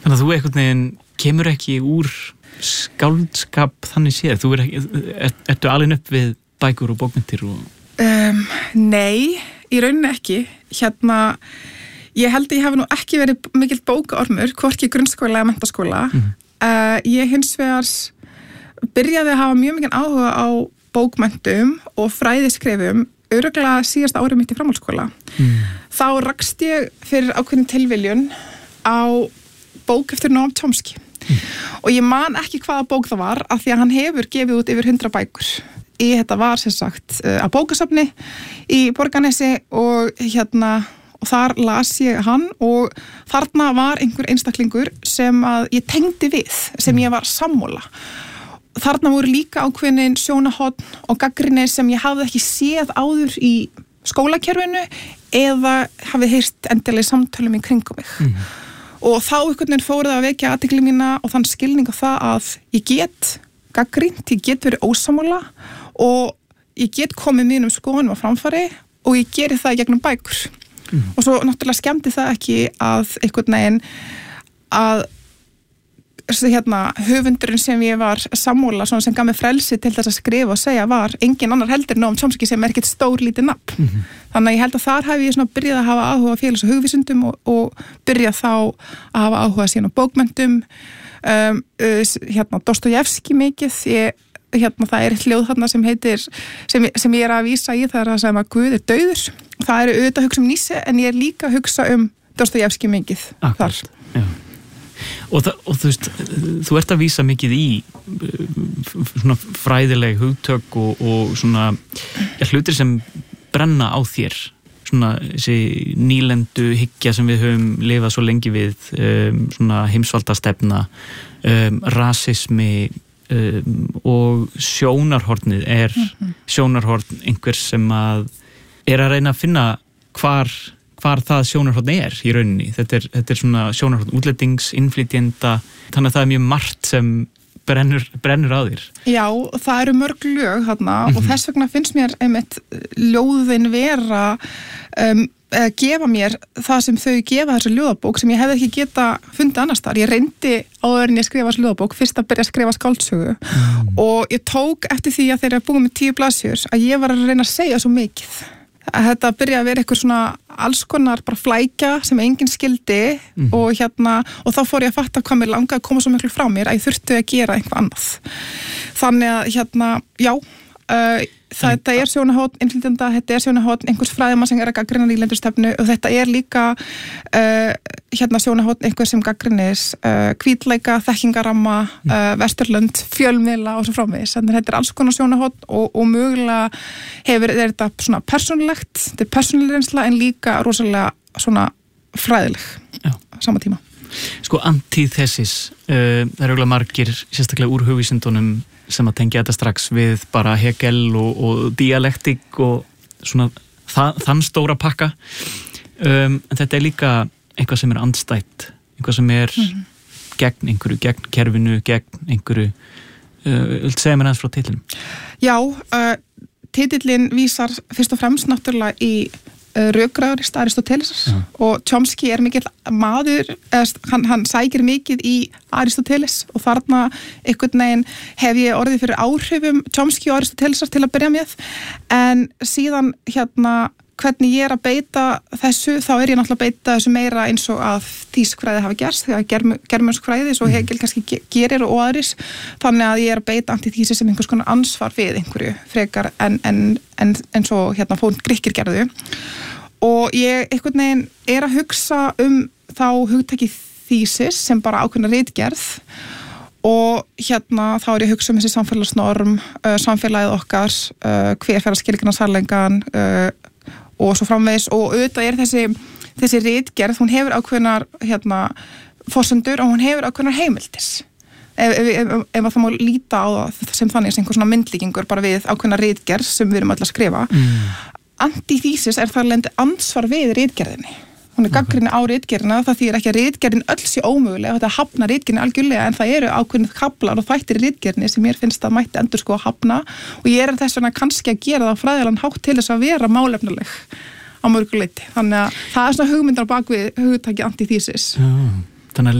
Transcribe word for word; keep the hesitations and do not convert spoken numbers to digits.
Þannig að þú einhvern veginn kemur ekki úr skáldskap þannig séð, þú er ekki, er, ertu alin upp við bækur og bókmyndir og... Um, nei, í rauninni ekki. Hérna, ég held að ég hafi nú ekki verið mikill bókaormur, hvorki grunnskóla eða menntaskóla. Mm. Uh, ég hins vegar byrjaði að hafa mjög mikinn áhuga á bókmenntum og fræðiskrifum örugglega síðasta árið mitt í framhaldsskóla. Mm. Þá rakst ég fyrir ákveðin tilviljun á bók eftir Noam Chomsky. Mm. Og ég man ekki hvaða bók það var af því að hann hefur gefið út yfir hundra bækur. Í þetta var sem sagt á bókasafni í Borgarnesi og hérna og þar las ég hann og þarna var einhver einstaklingur sem að ég tengdi við, sem ég var sammála. Þarna voru líka ákveðin sjónarhorn og gagnrýni sem ég hafði ekki séð áður í skólakerfinu eða hafði heyrt endilega samtölum í kringum mig. Mm. Og þá einhvern veginn fóruð að vekja athygli mína og þann skilning á það að ég get gagnrýnt, ég get verið ósammála og ég get komið mínum skoðunum á framfæri og ég geri það í gegnum bækur. Mm. Og svo náttúrulega skemmti það ekki að einhvern veginn að hérna, höfundurinn sem ég var sammála, svona sem gaf mig frelsi til þess að skrifa og segja var engin annar heldur Noam Chomsky sem er ekkert stór lítið nafn. Mm-hmm. Þannig að ég held að þar hef ég svona byrjað að hafa áhuga á félags- og hugvísindum og, og byrjað þá að hafa áhuga síðan á bókmenntum. Um, hérna, Dostojevski mikið, ég, hérna, það er hljóð þarna sem heitir, sem, sem ég er að vísa í, það er að segja að Guð er dauður. Það eru auðvitað að hugsa um Nietzsche en ég er líka að hugsa um Dostojevski mikið. Akkurat, já. Og, það, og þú veist, þú ert að vísa mikið í svona fræðileg hugtök og, og svona ja, hlutir sem brenna á þér, svona þessi nýlendu hyggja sem við höfum lifað svo lengi við, um, svona heimsvaldastefna, um, rasismi um, og sjónarhornið er mm-hmm. sjónarhorn einhvers sem að er að reyna að finna hvar hvar það sjónarhorn er í rauninni. Þetta er, þetta er svona sjónarhorn útlendings, innflytjenda, þannig að það er mjög margt sem brennur, brennur á þér. Já, það eru mörg lög þarna mm-hmm. og þess vegna finnst mér einmitt ljóðin vera um, að gefa mér það sem þau gefa þessu ljóðabók sem ég hefði ekki geta fundið annars þar. Ég reyndi áður en ég skrifa þessu ljóðabók fyrst að byrja að skrifa skáldsögu mm. og ég tók eftir því að þeir eru búið með tíu blaðsíður að ég var að reyna að segja svo mikið. Að þetta byrja að vera eitthvað svona alls konar bara flækja sem enginn skildi mm-hmm. og hérna og þá fór ég að fatta hvað mér langaði að koma svo miklu frá mér að ég þurfti að gera eitthvað annað. Þannig að hérna, já, uh, þetta er sjónarhorn innflytjenda, þetta er sjónarhorn einhvers fræðimann sem er að gagnrýna nýlendustefnu og þetta er líka uh, hérna sjónarhorn einhver sem gagnrýnis uh, hvítleika, þekkingaramma, uh, Vesturlönd, fjölmiðla og svo framvegis. Þannig að þetta er alls konar sjónarhorn og, og mögulega hefur er þetta svona persónulegt, þetta er persónuleg reynsla en líka rosalega svona fræðileg á sama tíma. Sko antíthesis, uh, það eru eiginlega margir sérstaklega úr hugvísindunum sem að tengja þetta strax við bara Hegel og, og dialektik og svona það, þann stóra pakka um, en þetta er líka eitthvað sem er andstætt, eitthvað sem er mm-hmm. gegn einhverju, gegn kerfinu, gegn einhverju uh, segja mér aðeins frá titlinum. Já, uh, titillin vísar fyrst og fremst náttúrulega í rökræðurist Aristótelesar ja. Og Chomsky er mikill maður, hann, hann sækir mikið í Aristóteles og þarna einhvern veginn hef ég orðið fyrir áhrifum Chomsky og Aristótelesar til að byrja með en síðan hérna hvernig ég er að beita þessu þá er ég náttúrulega að beita þessu meira eins og að þýskfræði hafa gerst, þegar germ, germönskfræði svo Hegel kannski gerir og aðris þannig að ég er að beita antíþísi sem einhvers konar ansvar við einhverju frekar en, en, en, en svo hérna fór Grikkir gerðu og ég einhvern veginn er að hugsa um þá hugtaki þýsis sem bara ákveðna ritgerð og hérna þá er ég að hugsa um þessi samfélagsnorm, uh, samfélagið okkar, uh, hver fer að skilgreina sannleikann uh, og svo framvegis og auðvitað er þessi, þessi ritgerð, hún hefur ákveðnar hérna, forsendur og hún hefur ákveðnar heimildis. Ef, ef, ef, ef það má líta á það sem þannig sem einhver svona myndlíkingur bara við ákveðnar ritgerð sem við erum öll að skrifa. Mm. Antíþísis er þar lendi ansvar við ritgerðinni. Hún er gagnrýni á ritgerðina, það þýðir ekki að ritgerðin öll sé ómögulega, þetta hafna ritgerðin algjörlega en það eru ákveðnir kaflar og þættir í ritgerðinni sem mér finnst að mætti endur sko að hafna og ég er þess vegna kannski að gera það fræðilegan hátt til þess að vera málefnuleg á mörgu leyti. Þannig að það er svona hugmyndar bak við hugtaki antíþísis. Já, þannig að